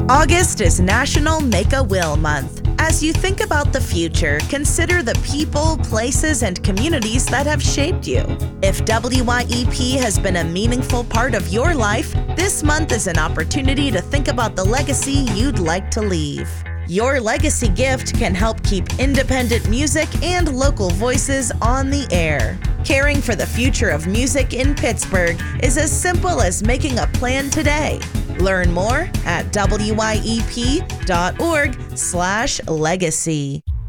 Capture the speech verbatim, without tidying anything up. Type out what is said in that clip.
August is National Make a Will Month. As you think about the future, consider the people, places, and communities that have shaped you. If W Y E P has been a meaningful part of your life, this month is an opportunity to think about the legacy you'd like to leave. Your legacy gift can help keep independent music and local voices on the air. Caring for the future of music in Pittsburgh is as simple as making a plan today. Learn more at W Y E P dot org slash legacy.